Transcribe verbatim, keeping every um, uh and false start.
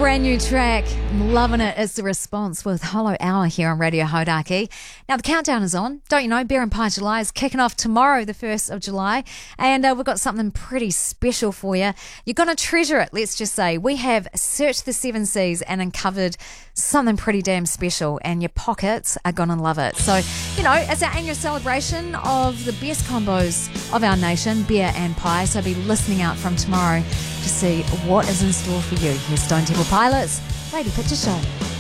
Brand new track. I'm loving it. It's The Response with Hollow Hour here on Radio Hodaki. Now, the countdown is on. Don't you know, Beer and Pie July is kicking off tomorrow, the first of July. And uh, we've got something pretty special for you. You're going to treasure it, let's just say. We have searched the seven seas and uncovered something pretty damn special. And your pockets are going to love it. So, you know, it's our annual celebration of the best combos of our nation, beer and pie. So be listening out from tomorrow to see what is in store for you. Here's Stone Temple Pilots, Lady Picture Show.